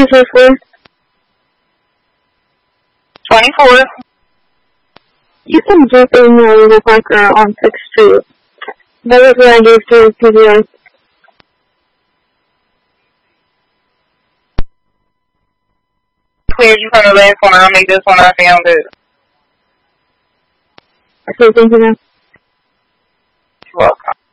25th floor? 24th. You can drop in the Parker on 6th Street. That was what I gave to PBS. Cleared you from the last one. I'll make this one. I found it. Okay, thank you, ma'am. You're welcome.